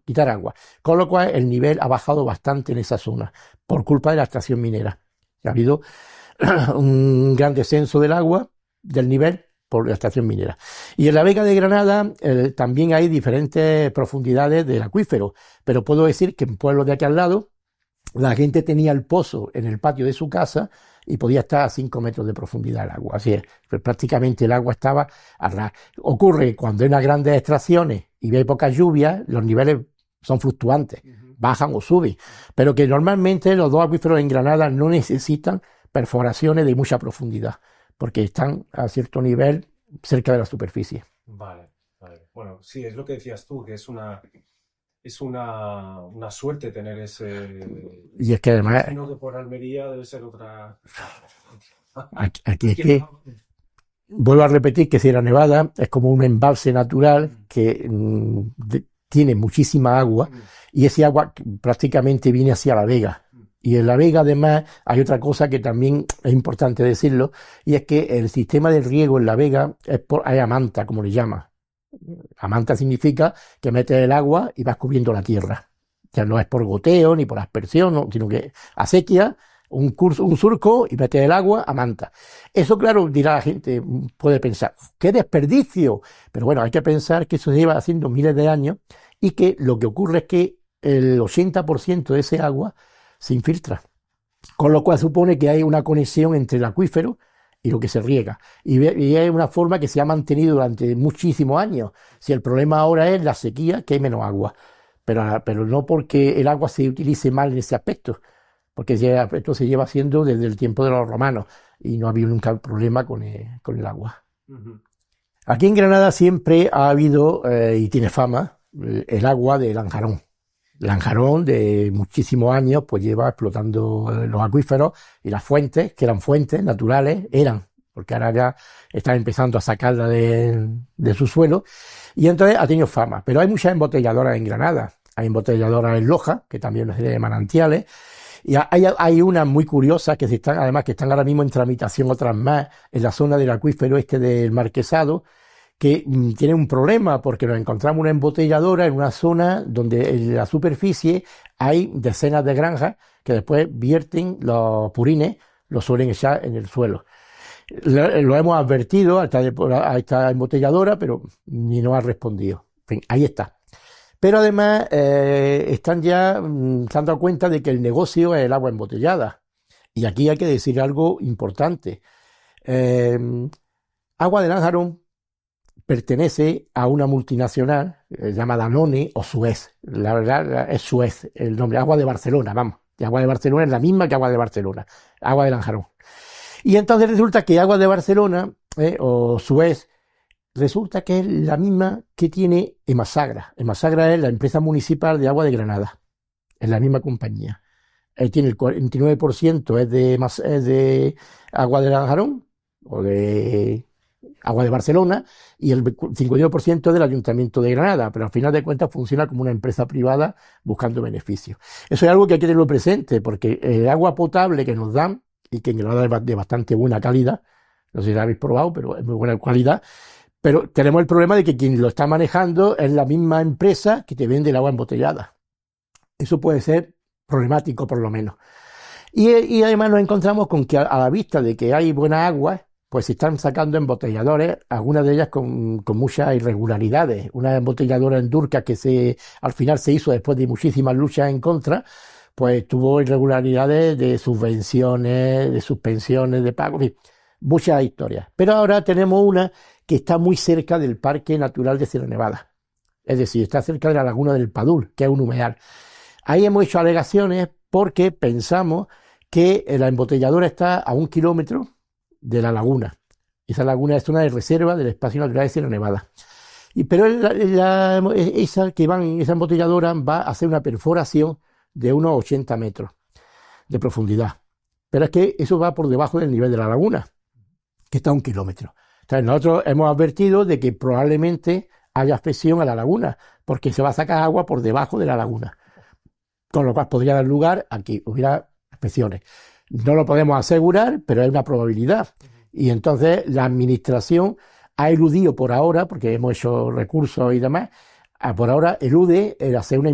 quitar agua. Con lo cual el nivel ha bajado bastante en esa zona, por culpa de la extracción minera. Ha habido un gran descenso del agua, del nivel, por la extracción minera. Y en la Vega de Granada también hay diferentes profundidades del acuífero, pero puedo decir que en pueblos de aquí al lado, la gente tenía el pozo en el patio de su casa y podía estar a 5 metros de profundidad el agua. Así es, pues prácticamente el agua estaba a ras. Ocurre cuando hay unas grandes extracciones y hay pocas lluvias, los niveles son fluctuantes, bajan o suben, pero que normalmente los dos acuíferos en Granada no necesitan perforaciones de mucha profundidad, porque están a cierto nivel cerca de la superficie. Vale, vale. Bueno, sí, es lo que decías tú, que es una suerte tener Y es que además, imagino que por Almería debe ser otra. aquí es que, vuelvo a repetir que Sierra Nevada es como un embalse natural que tiene muchísima agua y ese agua prácticamente viene hacia La Vega. Y en La Vega, además, hay otra cosa que también es importante decirlo, y es que el sistema de riego en La Vega hay a manta, como le llama. A manta significa que metes el agua y vas cubriendo la tierra. O sea, no es por goteo ni por aspersión, no, sino que acequia, un surco y metes el agua a manta. Eso, claro, dirá la gente, puede pensar, ¡qué desperdicio! Pero bueno, hay que pensar que eso se lleva haciendo miles de años y que lo que ocurre es que el 80% de ese agua se infiltra, con lo cual supone que hay una conexión entre el acuífero y lo que se riega, y es una forma que se ha mantenido durante muchísimos años. Si el problema ahora es la sequía, que hay menos agua, pero no porque el agua se utilice mal en ese aspecto, porque ese aspecto se lleva haciendo desde el tiempo de los romanos y no ha habido nunca problema con el agua. Aquí en Granada siempre ha habido, y tiene fama, el agua de Lanjarón. Lanjarón de muchísimos años pues lleva explotando los acuíferos y las fuentes, que eran fuentes naturales, porque ahora ya están empezando a sacarla de su suelo, y entonces ha tenido fama. Pero hay muchas embotelladoras en Granada, hay embotelladoras en Loja, que también es de manantiales, y hay unas muy curiosas que están ahora mismo en tramitación, otras más, en la zona del acuífero del Marquesado, que tiene un problema porque nos encontramos una embotelladora en una zona donde en la superficie hay decenas de granjas que después vierten los purines, los suelen echar en el suelo. Lo hemos advertido a esta embotelladora, pero ni nos ha respondido. En fin, ahí está. Pero además están ya se han dado cuenta de que el negocio es el agua embotellada. Y aquí hay que decir algo importante. Agua de Lanjarón pertenece a una multinacional llamada Danone o Suez. La verdad es Suez el nombre. Agua de Barcelona, vamos. Y Agua de Barcelona es la misma que Agua de Barcelona. Agua de Lanjarón. Y entonces resulta que Agua de Barcelona o Suez resulta que es la misma que tiene Emasagra. Emasagra es la empresa municipal de agua de Granada. Es la misma compañía. Tiene el 49% es de Agua de Lanjarón o de Agua de Barcelona, y el 51% del Ayuntamiento de Granada, pero al final de cuentas funciona como una empresa privada buscando beneficios. Eso es algo que hay que tenerlo presente, porque el agua potable que nos dan, y que en Granada es de bastante buena calidad, no sé si la habéis probado, pero es muy buena calidad, pero tenemos el problema de que quien lo está manejando es la misma empresa que te vende el agua embotellada. Eso puede ser problemático por lo menos. Y además nos encontramos con que a la vista de que hay buena agua, pues se están sacando embotelladores, algunas de ellas con muchas irregularidades. Una embotelladora en Durca que al final se hizo después de muchísimas luchas en contra, pues tuvo irregularidades de subvenciones, de suspensiones de pago, en fin, muchas historias. Pero ahora tenemos una que está muy cerca del Parque Natural de Sierra Nevada. Es decir, está cerca de la Laguna del Padul, que es un humedal. Ahí hemos hecho alegaciones porque pensamos que la embotelladora está a 1 kilómetro de la laguna. Esa laguna es una de reserva del espacio natural de Sierra Nevada. Pero esa embotelladora va a hacer una perforación de unos 80 metros de profundidad. Pero es que eso va por debajo del nivel de la laguna, que está a 1 kilómetro. Entonces nosotros hemos advertido de que probablemente haya afección a la laguna, porque se va a sacar agua por debajo de la laguna. Con lo cual podría dar lugar a que hubiera afecciones. No lo podemos asegurar, pero hay una probabilidad. Y entonces la administración ha eludido por ahora, porque hemos hecho recursos y demás, por ahora elude el hacer una